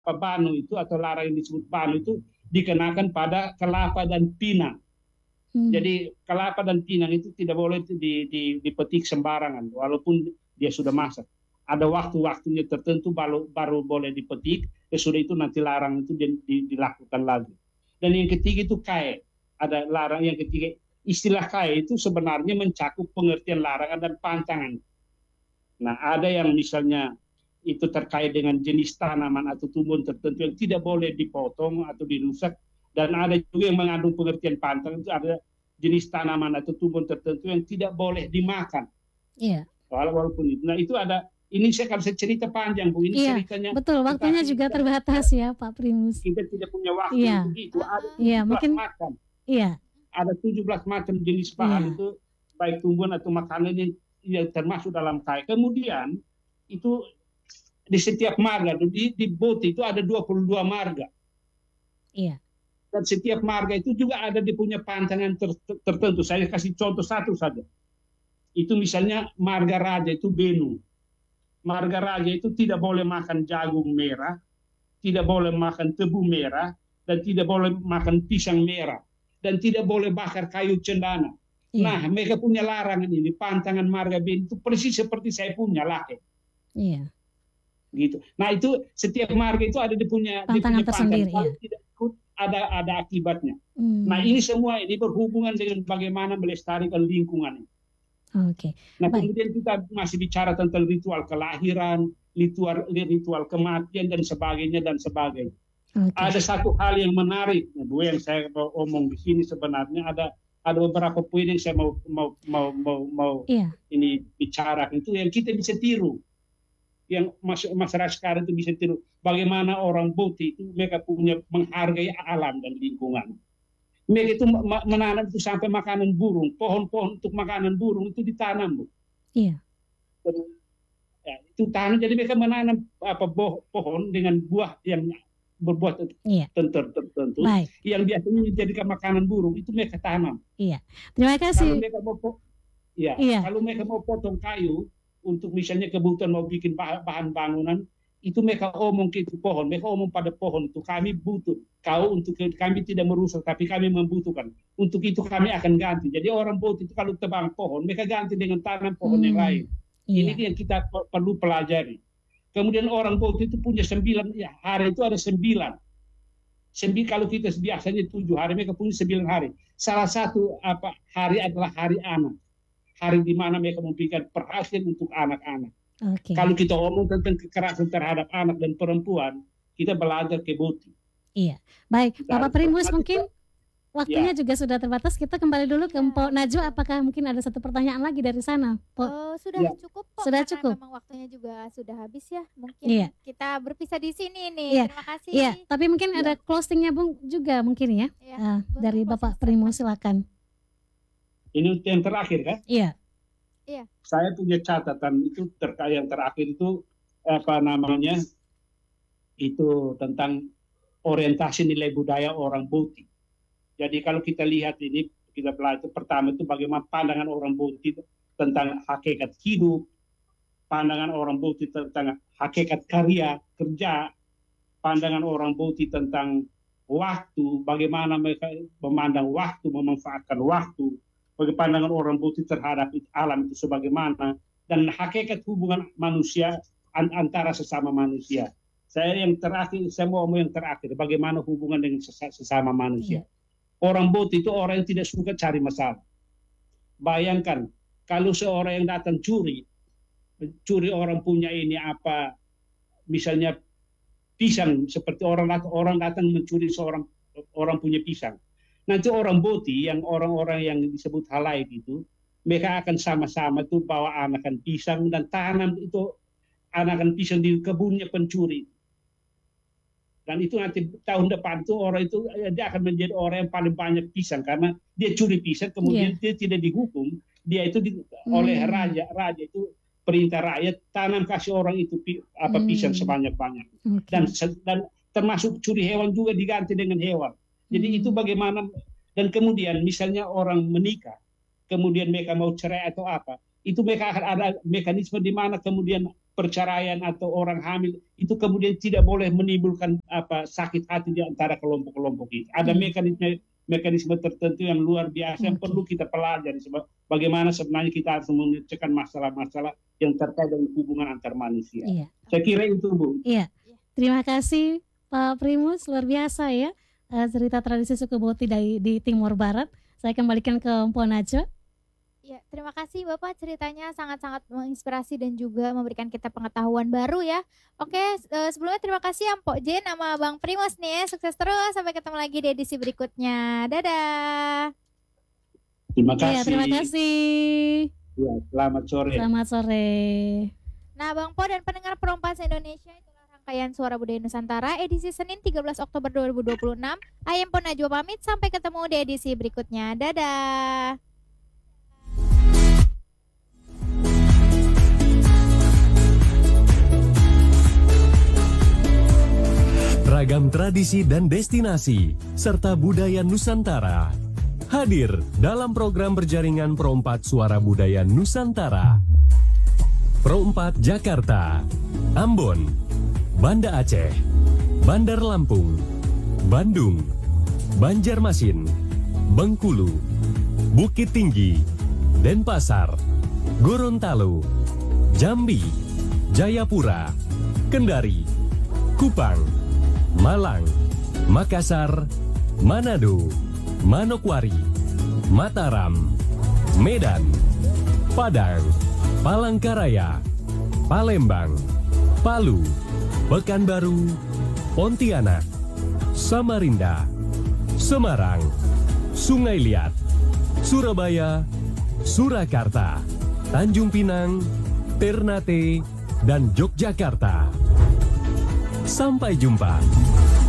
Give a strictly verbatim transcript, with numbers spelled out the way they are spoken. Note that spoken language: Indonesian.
banu itu atau larang yang disebut banu itu dikenakan pada kelapa dan pinang. Hmm. Jadi kelapa dan pinang itu tidak boleh di, di, dipetik sembarangan, walaupun dia sudah masak. Ada waktu-waktunya tertentu baru, baru boleh dipetik, ya sudah itu nanti larang itu di, di, dilakukan lagi. Dan yang ketiga itu kae. Ada larang yang ketiga. Istilah kae itu sebenarnya mencakup pengertian larangan dan pantangan. Nah, ada yang misalnya itu terkait dengan jenis tanaman atau tumbuhan tertentu yang tidak boleh dipotong atau dirusak. Dan ada juga yang mengandung pengertian pantangan, itu ada jenis tanaman atau tumbuhan tertentu yang tidak boleh dimakan. Iya. Walaupun itu. Nah, itu ada, ini saya kalau saya cerita panjang, Bu. Ini iya, ceritanya. Betul, waktunya juga kita, terbatas ya, Pak Primus. Kita tidak punya waktu iya. untuk itu. Ada iya, mungkin macam. Iya. Ada tujuh belas macam jenis bahan iya. itu, baik tumbuhan atau makanan yang, yang termasuk dalam kai. Kemudian itu di setiap marga, di, di Boti itu ada dua puluh dua marga. Iya. Dan setiap marga itu juga ada di punya pantangan ter, ter, tertentu. Saya kasih contoh satu saja. Itu misalnya marga raja itu Benu. Marga raja itu tidak boleh makan jagung merah, tidak boleh makan tebu merah, dan tidak boleh makan pisang merah, dan tidak boleh bakar kayu cendana. Iya. Nah, mereka punya larangan ini, pantangan marga Benu itu persis seperti saya punya laki. Iya. Gitu. Nah, itu setiap marga itu ada di punya pantangan tersendiri. Kalau tidak ikut, ada ada akibatnya. Hmm. Nah, ini semua ini berhubungan dengan bagaimana melestarikan lingkungan. Oke. Okay. Nah, Baik. Kemudian kita masih bicara tentang ritual kelahiran, ritual ritual kematian dan sebagainya dan sebagainya. Okay. Ada satu hal yang menarik, Bu, yang saya mau omong di sini sebenarnya ada ada beberapa poin yang saya mau mau mau mau, mau yeah. ini bicara itu yang kita bisa tiru. Yang masyarakat sekarang itu bisa tiru bagaimana orang Boti itu mereka punya menghargai alam dan lingkungan. Mereka itu menanam itu sampai makanan burung, pohon-pohon untuk makanan burung itu ditanam, Bu. Iya. Dan, ya, itu tanam, jadi mereka menanam apa pohon dengan buah yang berbuah iya. tertentu, Baik. yang biasanya dijadikan makanan burung itu mereka tanam. Iya. Terima kasih. Kalau mereka mau, ya, iya. kalau mereka mau potong kayu untuk misalnya kebutuhan mau bikin bahan bangunan, itu mereka omong ke itu pohon, mereka omong pada pohon itu kami butuh, kau untuk kami tidak merusak, tapi kami membutuhkan. Untuk itu kami akan ganti. Jadi orang Boti itu kalau tebang pohon, mereka ganti dengan tanam pohon hmm, yang lain. Iya. Ini yang kita perlu pelajari. Kemudian orang Boti itu punya sembilan ya, hari itu ada sembilan. Sembilan kalau kita biasanya tujuh hari, mereka punya sembilan hari. Salah satu apa hari adalah hari anak. Hari di mana mereka memberikan perhatian untuk anak-anak. Okay. Kalau kita omong tentang kekerasan terhadap anak dan perempuan, kita belajar ke Boti. Iya, baik. Kita Bapak Primus mungkin waktunya ya. juga sudah terbatas. Kita kembali dulu ke Mpok Najwa. Apakah mungkin ada satu pertanyaan lagi dari sana? Oh, sudah ya. cukup, Pok. Sudah cukup. Memang waktunya juga sudah habis ya. Mungkin iya. kita berpisah di sini nih. Iya. Terima kasih. Iya, tapi mungkin ya. ada closingnya Bung juga mungkin ya. ya. Uh, dari Bapak Primus, silakan. Ini yang terakhir kan? Iya. Iya. Saya punya catatan itu terkait yang terakhir itu apa namanya itu tentang orientasi nilai budaya orang Boti. Jadi kalau kita lihat ini kita belajar pertama itu bagaimana pandangan orang Boti tentang hakikat hidup, pandangan orang Boti tentang hakikat karya kerja, pandangan orang Boti tentang waktu, bagaimana mereka memandang waktu, memanfaatkan waktu. Bagi pandangan orang Boti terhadap alam itu sebagaimana dan hakikat hubungan manusia antara sesama manusia. Saya yang terakhir, saya mau ngomong yang terakhir, bagaimana hubungan dengan sesama manusia. Yeah. Orang Boti itu orang yang tidak suka cari masalah. Bayangkan kalau seorang yang datang curi, curi orang punya ini apa, misalnya pisang, seperti orang orang datang mencuri seorang orang punya pisang. Nanti orang Boti, yang orang-orang yang disebut halaik itu, mereka akan sama-sama tuh bawa anakan pisang dan tanam itu anakan pisang di kebunnya pencuri. Dan itu nanti tahun depan tuh orang itu dia akan menjadi orang yang paling banyak pisang karena dia curi pisang, kemudian yeah. dia tidak dihukum, dia itu di, hmm. oleh raja, raja itu perintah rakyat tanam kasih orang itu apa pisang hmm. sebanyak-banyak. Okay. Dan dan termasuk curi hewan juga diganti dengan hewan. Jadi hmm. itu bagaimana, dan kemudian misalnya orang menikah, kemudian mereka mau cerai atau apa, itu mereka akan ada mekanisme di mana kemudian perceraian atau orang hamil itu kemudian tidak boleh menimbulkan apa sakit hati di antara kelompok-kelompok ini. Ada mekanisme mekanisme tertentu yang luar biasa yang Okay. perlu kita pelajari sebab bagaimana sebenarnya kita harus memecahkan masalah-masalah yang terkait dengan hubungan antar manusia. Iya. Saya kira itu, Bu. Iya. Terima kasih Pak Primus, luar biasa ya eh, cerita tradisi suku Boti di, di Timur Barat. Saya kembalikan ke Mpok Najwa. Ya, terima kasih Bapak, ceritanya sangat-sangat menginspirasi dan juga memberikan kita pengetahuan baru ya. Oke, eh, sebelumnya terima kasih ya Mpok Jen sama Bang Primus nih ya. Sukses terus, sampai ketemu lagi di edisi berikutnya. Dadah. Terima kasih. Iya, terima kasih. Ya, selamat sore. Selamat sore. Nah, Bang Po dan pendengar Perompas Indonesia, itulah rangkaian Suara Budaya Nusantara edisi Senin tiga belas Oktober dua ribu dua puluh enam. I am Mpok Najwa pamit, sampai ketemu di edisi berikutnya. Dadah. Ragam tradisi dan destinasi, serta budaya Nusantara hadir dalam program berjaringan Perompat Suara Budaya Nusantara. Perompat Jakarta, Ambon, Banda Aceh, Bandar Lampung, Bandung, Banjarmasin, Bengkulu, Bukit Tinggi, Denpasar, Gorontalo, Jambi, Jayapura, Kendari, Kupang, Malang, Makassar, Manado, Manokwari, Mataram, Medan, Padang, Palangkaraya, Palembang, Palu, Pekanbaru, Pontianak, Samarinda, Semarang, Sungai Liat, Surabaya, Surakarta, Tanjung Pinang, Ternate, dan Yogyakarta. Sampai jumpa.